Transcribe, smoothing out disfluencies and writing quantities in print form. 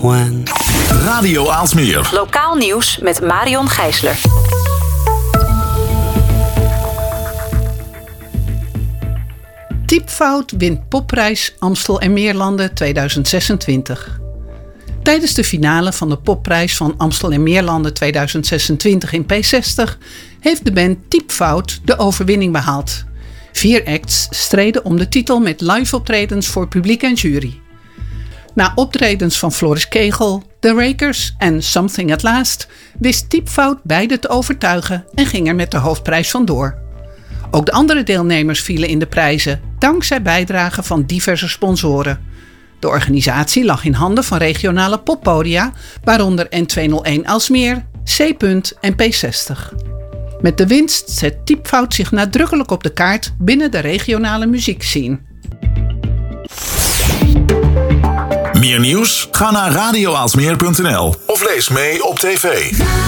Juan. Radio Aalsmeer. Lokaal nieuws met Marion Gijsler. Typfout wint Popprijs Amstel en Meerlanden 2026. Tijdens de finale van de Popprijs van Amstel en Meerlanden 2026 in P60 heeft de band Typfout de overwinning behaald. 4 acts streden om de titel met live optredens voor publiek en jury. Na optredens van Floris Kegel, The Rakers en Something at Last wist Typfout beide te overtuigen en ging er met de hoofdprijs vandoor. Ook de andere deelnemers vielen in de prijzen, dankzij bijdragen van diverse sponsoren. De organisatie lag in handen van regionale poppodia, waaronder N201 Aalsmeer, C. en P60. Met de winst zet Typfout zich nadrukkelijk op de kaart binnen de regionale muziekscene. Meer nieuws? Ga naar radioaalsmeer.nl of lees mee op tv.